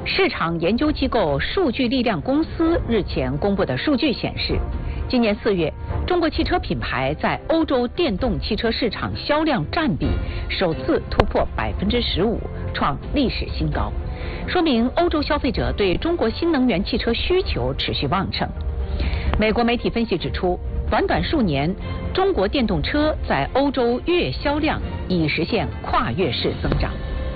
市场研究机构数据力量公司日前公布的数据显示，今年4月，中国汽车品牌在欧洲电动汽车市场销量占比首次突破15%，创历史新高，说明欧洲消费者对中国新能源汽车需求持续旺盛。美国媒体分析指出，短数年，中国电动车在欧洲月销量已实现跨越式增长。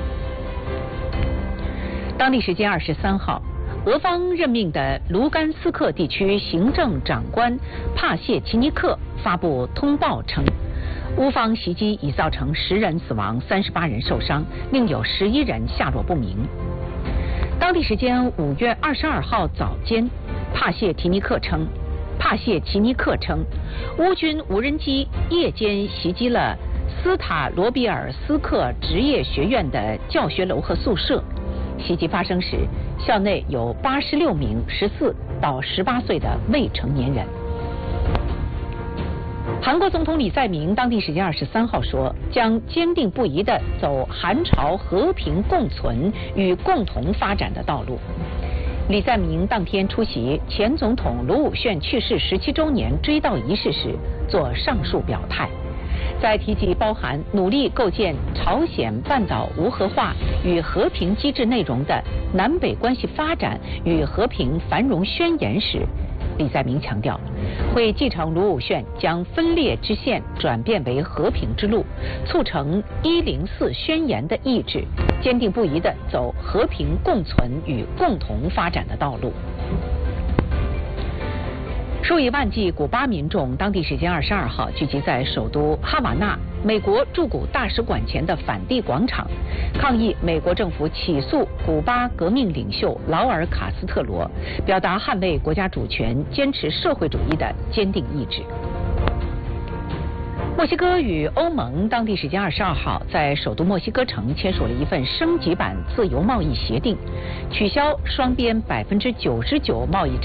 当地时间23号，俄方任命的卢甘斯克地区行政长官帕谢齐尼克发布通报称，乌方袭击已造成10人死亡，38人受伤，另有11人下落不明。当地时间5月22号早间，帕谢齐尼克称，乌军无人机夜间袭击了斯塔罗比尔斯克职业学院的教学楼和宿舍。袭击发生时，校内有86名14到18岁的未成年人。韩国总统李在明当地时间23号说，将坚定不移地走韩朝和平共存与共同发展的道路。李在明当天出席前总统卢武铉去世17周年追悼仪式时做上述表态，在提及包含努力构建朝鲜半岛无核化与和平机制内容的南北关系发展与和平繁荣宣言时，李在明强调，会继承卢武铉将分裂之线转变为和平之路，促成104宣言的意志，坚定不移地走和平共存与共同发展的道路。数以万计古巴民众当地时间22号聚集在首都哈瓦那美国驻古大使馆前的反帝广场，抗议美国政府起诉古巴革命领袖劳尔·卡斯特罗，表达捍卫国家主权、坚持社会主义的坚定意志。墨西哥与欧盟当地时间22号在首都墨西哥城签署了一份升级版自由贸易协定，取消双边99%贸易